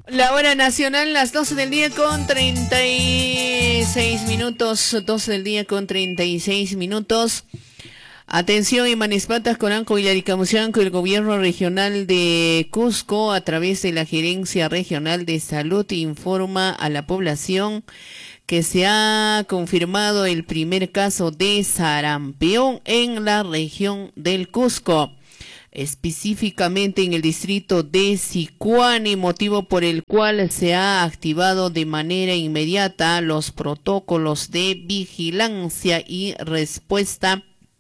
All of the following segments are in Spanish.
La hora nacional, las 12 del día con 36 minutos, 12 del día con 36 minutos. Atención, y Manispatas, Coranco y Laricamusianco, el gobierno regional de Cusco, a través de la Gerencia Regional de Salud, informa a la población que se ha confirmado el primer caso de sarampión en la región del Cusco, específicamente en el distrito de Sicuani, motivo por el cual se ha activado de manera inmediata los protocolos de vigilancia y respuesta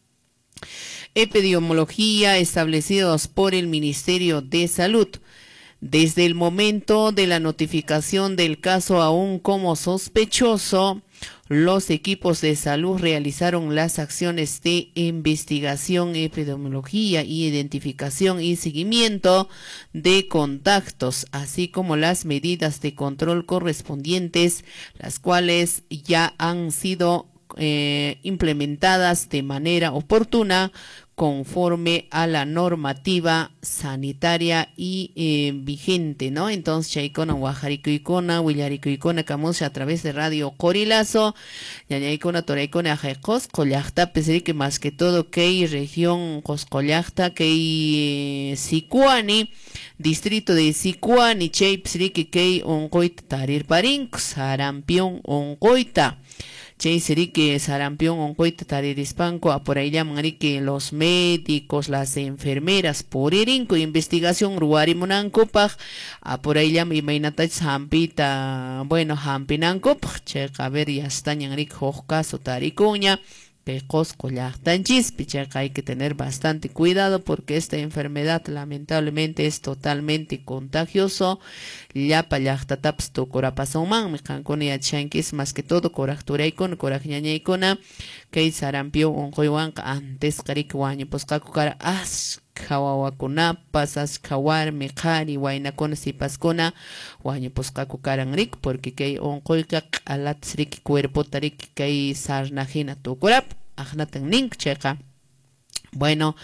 epidemiología establecidos por el Ministerio de Salud. Desde el momento de la notificación del caso aún como sospechoso, los equipos de salud realizaron las acciones de investigación, epidemiología y identificación y seguimiento de contactos, así como las medidas de control correspondientes, las cuales ya han sido implementadas de manera oportuna conforme a la normativa sanitaria y vigente, ¿no? Entonces, Chaicona, Guajaricuicona, Huillaricuicona, Camusa, a través de Radio Corilazo, Yañaicona, Toraicona, Jecos, Collacta, Peseri, que más que todo, que región Coscollacta, que Sicuani, distrito de Sicuani, Chepsri, que Oncoita, Tarir Parin, Sarampión, Oncoita. Chay sería que sarampión oncoita taririspanco, a por ahí llaman que los médicos, las enfermeras, por erinco, investigación, ruari monancopaj, a por ahí llaman imainata zampita, bueno, hampinancopaj, checa a ver, ya están en rico caso taricuña. Pecosco ya tan chispicha, hay que tener bastante cuidado porque esta enfermedad lamentablemente es totalmente contagioso. Ya payachtaps to corapasoman, me cancone a chanquis más que todo coractura y con corajñaña y cona que sarampio un joywan antes caricuaño pues cacucara as kawawakuna pasas kawar mejari waina con si pascona waño pues cacucaran ric porque que un coica alat srik cuerpo tarik que sarnajina tu corap ajnatan link checa. Bueno,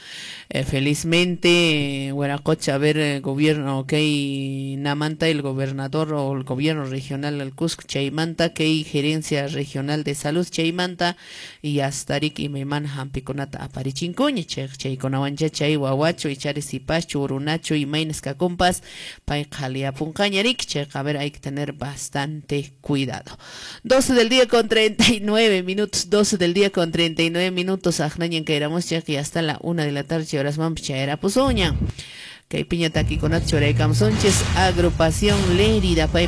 felizmente, Huaracocha, a ver, gobierno, que Namanta, el gobernador o el gobierno regional del Cusco, Chaimanta, que gerencia regional de salud, Chaimanta, y Astarik y Meman Hampiconata, Aparichincoña, Chaiconawancha, Chay, Huahuacho, y Chares y Pacho, Urunacho, y Mainesca Compas, Paicalia Puncañarik, a ver, hay que tener bastante cuidado. 12 del día con 39 minutos, 12 del día con 39 minutos, Ajnañan Cairamos, ya que hasta la 1 de la tarde, horas mampicha era pusoña. Que piñata aquí con Achore Camsonches, agrupación Lérida,